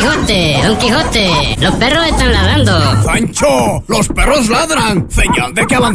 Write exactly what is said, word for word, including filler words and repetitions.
Quijote, Don Quijote, los perros están ladrando. Sancho, los perros ladran, señal de que avanzamos.